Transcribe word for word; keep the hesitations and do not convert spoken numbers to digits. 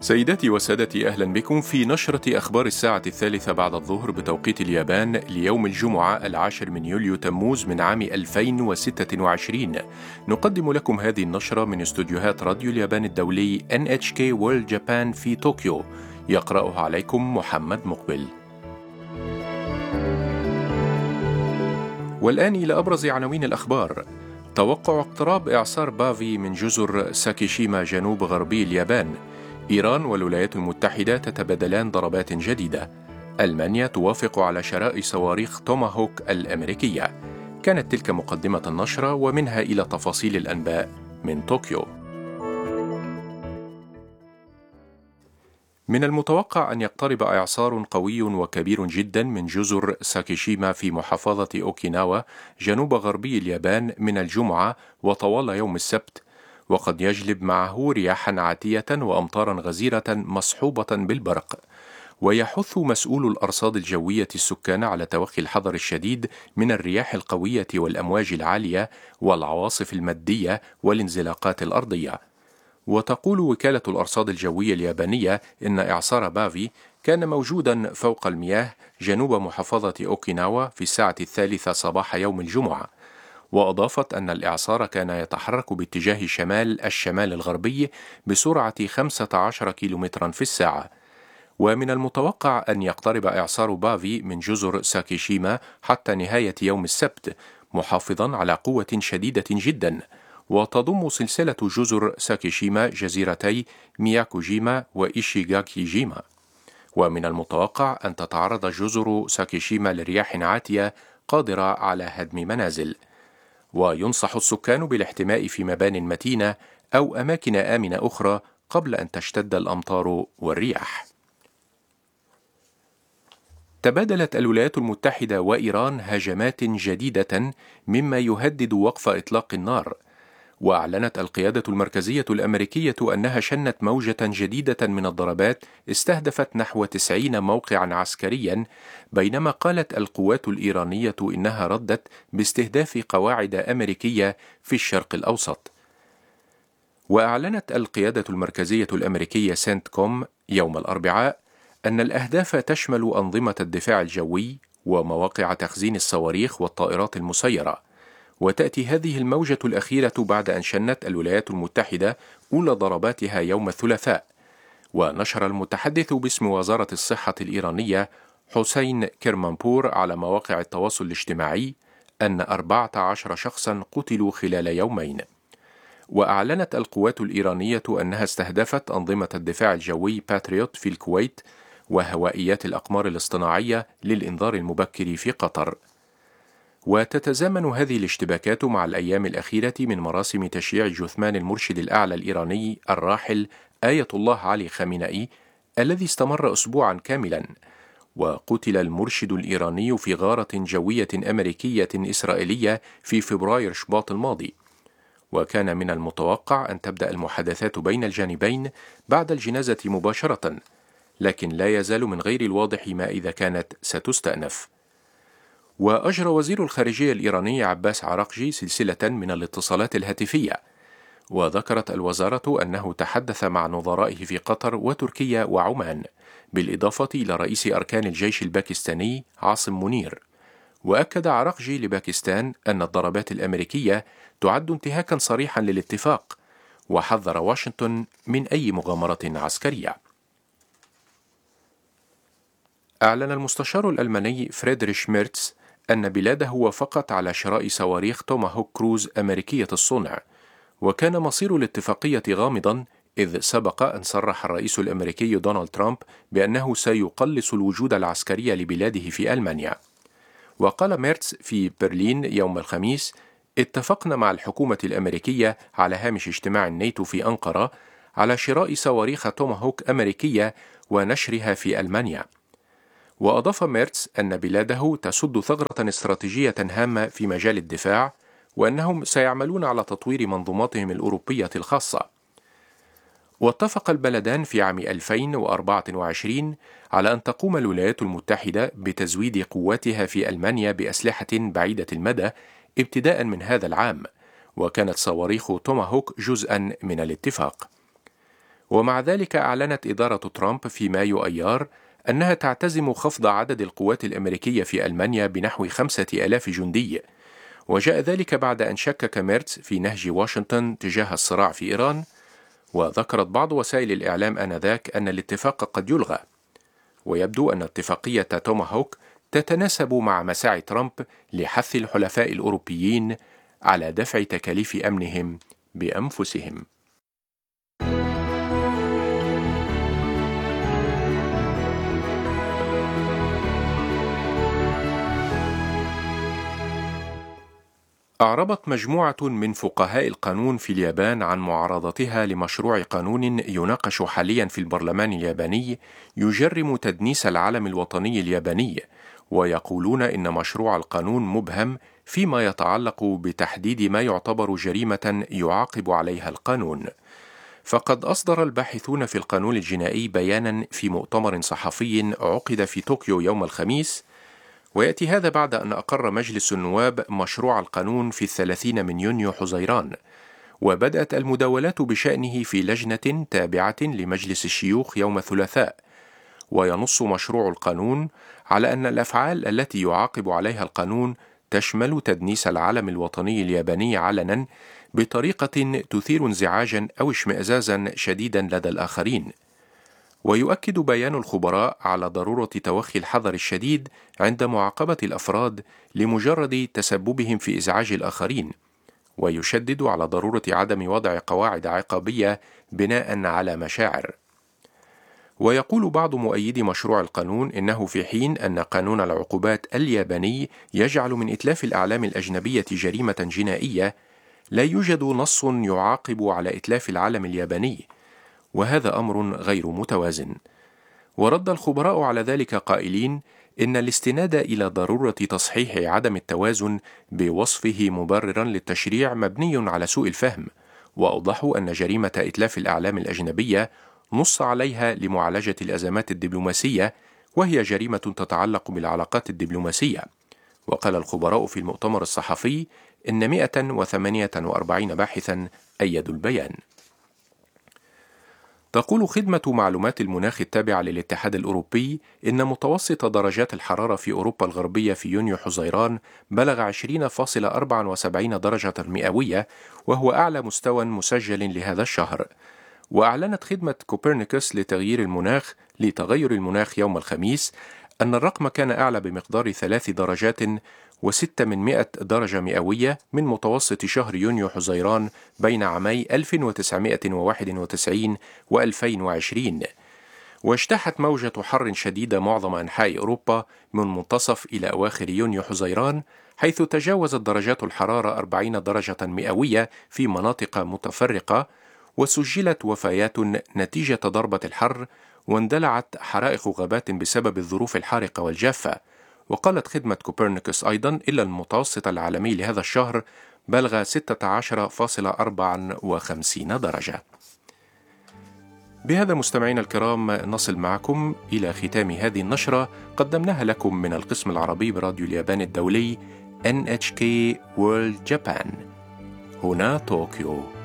سيداتي وسادتي، أهلا بكم في نشرة أخبار الساعة الثالثة بعد الظهر بتوقيت اليابان ليوم الجمعة العاشر من يوليو تموز من عام ألفين وستة وعشرين. نقدم لكم هذه النشرة من استوديوهات راديو اليابان الدولي إن إتش كي World Japan في طوكيو. يقرأها عليكم محمد مقبل. والآن إلى أبرز عناوين الأخبار. توقع اقتراب إعصار بافي من جزر ساكيشيما جنوب غربي اليابان. إيران والولايات المتحدة تتبادلان ضربات جديدة. ألمانيا توافق على شراء صواريخ توماهوك الأمريكية. كانت تلك مقدمة النشرة، ومنها إلى تفاصيل الأنباء من طوكيو. من المتوقع أن يقترب إعصار قوي وكبير جدا من جزر ساكيشيما في محافظة أوكيناوا جنوب غربي اليابان من الجمعة وطوال يوم السبت، وقد يجلب معه رياحا عاتية وأمطارا غزيرة مصحوبة بالبرق. ويحث مسؤول الأرصاد الجوية السكان على توخي الحذر الشديد من الرياح القوية والأمواج العالية والعواصف المادية والانزلاقات الأرضية. وتقول وكالة الأرصاد الجوية اليابانية إن إعصار بافي كان موجودا فوق المياه جنوب محافظة أوكيناوا في الساعة الثالثة صباح يوم الجمعة. وأضافت أن الإعصار كان يتحرك باتجاه شمال الشمال الغربي بسرعة خمسة عشر كيلومترا في الساعة. ومن المتوقع أن يقترب إعصار بافي من جزر ساكيشيما حتى نهاية يوم السبت، محافظا على قوة شديدة جدا. وتضم سلسلة جزر ساكيشيما جزيرتي مياكوجيما وإيشيغاكيجيما. ومن المتوقع أن تتعرض جزر ساكيشيما لرياح عاتية قادرة على هدم منازل. وينصح السكان بالاحتماء في مبان متينة أو أماكن آمنة أخرى قبل أن تشتد الأمطار والرياح. تبادلت الولايات المتحدة وإيران هجمات جديدة مما يهدد وقف إطلاق النار. وأعلنت القيادة المركزية الأمريكية أنها شنت موجة جديدة من الضربات استهدفت نحو تسعين موقعا عسكريا، بينما قالت القوات الإيرانية إنها ردت باستهداف قواعد أمريكية في الشرق الأوسط. وأعلنت القيادة المركزية الأمريكية سنت كوم يوم الأربعاء أن الأهداف تشمل أنظمة الدفاع الجوي ومواقع تخزين الصواريخ والطائرات المسيرة. وتأتي هذه الموجة الأخيرة بعد أن شنت الولايات المتحدة أولى ضرباتها يوم الثلاثاء. ونشر المتحدث باسم وزارة الصحة الإيرانية حسين كرمانبور على مواقع التواصل الاجتماعي أن أربعة عشر شخصا قتلوا خلال يومين. وأعلنت القوات الإيرانية أنها استهدفت أنظمة الدفاع الجوي باتريوت في الكويت وهوائيات الأقمار الاصطناعية للإنذار المبكر في قطر. وتتزامن هذه الاشتباكات مع الأيام الأخيرة من مراسم تشييع جثمان المرشد الأعلى الإيراني الراحل آية الله علي خامنئي الذي استمر أسبوعا كاملا. وقتل المرشد الإيراني في غارة جوية أمريكية إسرائيلية في فبراير شباط الماضي. وكان من المتوقع أن تبدأ المحادثات بين الجانبين بعد الجنازة مباشرة، لكن لا يزال من غير الواضح ما إذا كانت ستستأنف. وأجرى وزير الخارجية الإيراني عباس عراقجي سلسلة من الاتصالات الهاتفية. وذكرت الوزارة أنه تحدث مع نظرائه في قطر وتركيا وعمان، بالإضافة إلى رئيس أركان الجيش الباكستاني عاصم منير. وأكد عراقجي لباكستان أن الضربات الأمريكية تعد انتهاكا صريحا للاتفاق، وحذر واشنطن من أي مغامرة عسكرية. أعلن المستشار الألماني فريدريش ميرتس أن بلاده وافقت على شراء صواريخ توماهوك كروز أمريكية الصنع. وكان مصير الاتفاقية غامضا، إذ سبق أن صرح الرئيس الأمريكي دونالد ترامب بأنه سيقلص الوجود العسكري لبلاده في ألمانيا. وقال ميرتس في برلين يوم الخميس: اتفقنا مع الحكومة الأمريكية على هامش اجتماع الناتو في أنقرة على شراء صواريخ توماهوك أمريكية ونشرها في ألمانيا. وأضاف ميرتس أن بلاده تسد ثغرة استراتيجية هامة في مجال الدفاع، وأنهم سيعملون على تطوير منظوماتهم الأوروبية الخاصة. واتفق البلدان في عام ألفين وأربعة وعشرين على أن تقوم الولايات المتحدة بتزويد قواتها في ألمانيا بأسلحة بعيدة المدى ابتداء من هذا العام، وكانت صواريخ توماهوك جزءا من الاتفاق. ومع ذلك أعلنت إدارة ترامب في مايو أيار أنها تعتزم خفض عدد القوات الأمريكية في ألمانيا بنحو خمسة آلاف جندي، وجاء ذلك بعد أن شكك ميرتس في نهج واشنطن تجاه الصراع في إيران، وذكرت بعض وسائل الإعلام آنذاك أن الاتفاق قد يلغى. ويبدو أن اتفاقية توماهوك تتناسب مع مساعي ترامب لحث الحلفاء الأوروبيين على دفع تكاليف أمنهم بأنفسهم. أعربت مجموعة من فقهاء القانون في اليابان عن معارضتها لمشروع قانون يناقش حاليا في البرلمان الياباني يجرم تدنيس العلم الوطني الياباني، ويقولون إن مشروع القانون مبهم فيما يتعلق بتحديد ما يعتبر جريمة يعاقب عليها القانون. فقد أصدر الباحثون في القانون الجنائي بيانا في مؤتمر صحفي عقد في طوكيو يوم الخميس، ويأتي هذا بعد أن أقر مجلس النواب مشروع القانون في الثلاثين من يونيو حزيران، وبدأت المداولات بشأنه في لجنة تابعة لمجلس الشيوخ يوم الثلاثاء. وينص مشروع القانون على أن الأفعال التي يعاقب عليها القانون تشمل تدنيس العلم الوطني الياباني علنا بطريقة تثير انزعاجا أو اشمئزازا شديدا لدى الآخرين. ويؤكد بيان الخبراء على ضرورة توخي الحذر الشديد عند معاقبة الأفراد لمجرد تسببهم في إزعاج الآخرين، ويشدد على ضرورة عدم وضع قواعد عقابية بناء على مشاعر. ويقول بعض مؤيدي مشروع القانون إنه في حين أن قانون العقوبات الياباني يجعل من إتلاف الأعلام الأجنبية جريمة جنائية، لا يوجد نص يعاقب على إتلاف العلم الياباني، وهذا أمر غير متوازن. ورد الخبراء على ذلك قائلين إن الاستناد إلى ضرورة تصحيح عدم التوازن بوصفه مبررا للتشريع مبني على سوء الفهم، وأوضحوا أن جريمة إتلاف الأعلام الأجنبية نص عليها لمعالجة الأزمات الدبلوماسية، وهي جريمة تتعلق بالعلاقات الدبلوماسية. وقال الخبراء في المؤتمر الصحفي إن مئة وثمانية وأربعين باحثا أيدوا البيان. تقول خدمة معلومات المناخ التابعة للاتحاد الأوروبي إن متوسط درجات الحرارة في أوروبا الغربية في يونيو حزيران بلغ عشرين فاصلة أربعة وسبعين درجة مئوية، وهو أعلى مستوى مسجل لهذا الشهر. وأعلنت خدمة كوبرنيكوس لتغيير المناخ لتغير المناخ يوم الخميس أن الرقم كان أعلى بمقدار ثلاث درجات وستة من مئة درجة مئوية من متوسط شهر يونيو حزيران بين عامي ألف وتسعمئة وواحد وتسعين وألفين وعشرين. واجتاحت موجة حر شديدة معظم أنحاء أوروبا من منتصف إلى أواخر يونيو حزيران، حيث تجاوزت درجات الحرارة أربعين درجة مئوية في مناطق متفرقة، وسجلت وفيات نتيجة ضربة الحر، واندلعت حرائق غابات بسبب الظروف الحارقة والجافة. وقالت خدمة كوبرنيكوس أيضا إن المتوسط العالمي لهذا الشهر بلغ ستة عشر فاصلة أربعة وخمسين درجة. بهذا مستمعينا الكرام نصل معكم إلى ختام هذه النشرة قدمناها لكم من القسم العربي براديو اليابان الدولي إن إتش كي World Japan. هنا طوكيو.